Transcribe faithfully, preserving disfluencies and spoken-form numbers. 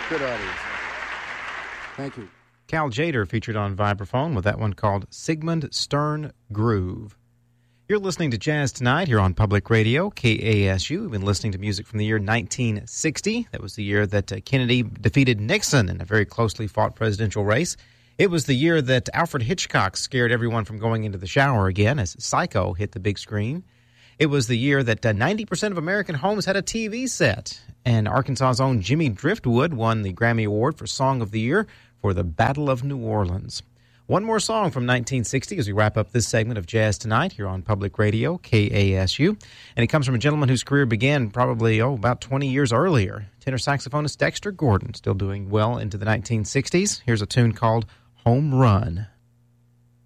Good audience. Thank you. Cal Tjader featured on vibraphone with that one called Sigmund Stern Groove. You're listening to Jazz Tonight here on Public Radio, K A S U. We've been listening to music from the year nineteen sixty. That was the year that uh, Kennedy defeated Nixon in a very closely fought presidential race. It was the year that Alfred Hitchcock scared everyone from going into the shower again as Psycho hit the big screen. It was the year that uh, ninety percent of American homes had a T V set. And Arkansas's own Jimmy Driftwood won the Grammy Award for Song of the Year for the Battle of New Orleans. One more song from nineteen sixty as we wrap up this segment of Jazz Tonight here on Public Radio, K A S U. And it comes from a gentleman whose career began probably, oh, about twenty years earlier. Tenor saxophonist Dexter Gordon, still doing well into the nineteen sixties. Here's a tune called Home Run.